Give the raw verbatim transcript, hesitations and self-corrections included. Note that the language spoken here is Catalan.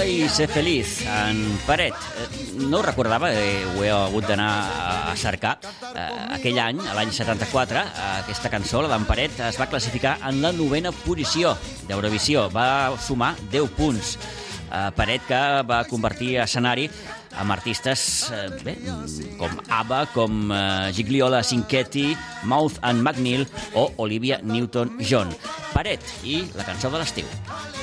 y sé feliz, en Peret. No ho recordava, eh, ho he hagut d'anar a cercar. Eh, aquell any, l'any setanta-quatre, aquesta cançó, la d'en Peret, es va classificar en la novena posició d'Eurovisió. Va sumar deu punts. Eh, Peret, que va convertir escenari amb artistes eh, bé, com ABBA, com eh, Gigliola Cinquetti, Mouth and McNeil o Olivia Newton-John. Peret i la cançó de l'estiu.